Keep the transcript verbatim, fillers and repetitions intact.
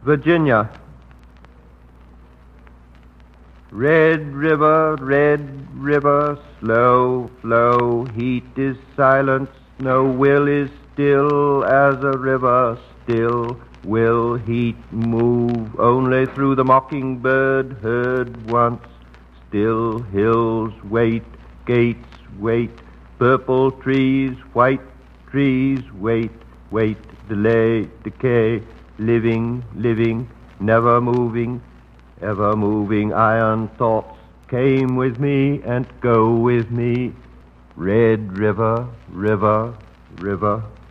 Virginia. Red river, red river, slow flow, heat is silence, no will is still as a river, still will heat move only through the mockingbird heard once. Still hills wait, gates wait, purple trees, white trees wait, wait, delay, decay, living, living, never moving, ever moving iron thoughts came with me and go with me. Red river, river, river.